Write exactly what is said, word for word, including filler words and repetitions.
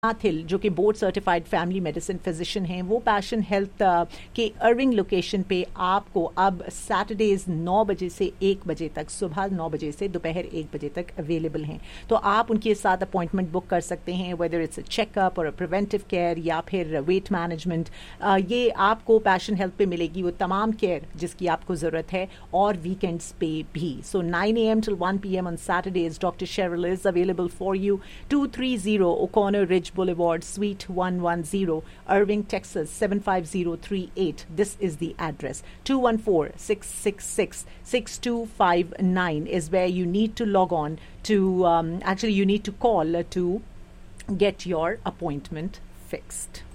Thiel जो कि board certified family medicine physician हैं, वो पैशन हेल्थ के अर्विंग लोकेशन पे आपको अब सैटरडेज नौ बजे से एक बजे तक, सुबह नौ बजे से दोपहर एक बजे तक अवेलेबल हैं. तो आप उनके साथ अपॉइंटमेंट बुक कर सकते हैं, वेदर इट्स अ चेकअप और प्रिवेंटिव केयर या फिर वेट मैनेजमेंट. ये आपको पैशन हेल्थ पे मिलेगी वो तमाम केयर जिसकी आपको ज़रूरत है, और वीकेंड्स पे भी. So nine A M till one P M on Saturdays doctor Sherrill is available for you. To three zero O'Connor Ridge Boulevard, Suite one ten, Irving, Texas seven five zero three eight. This is the address. two one four, six six six, six two five nine is where you need to log on to, um, actually you need to call to get your appointment fixed.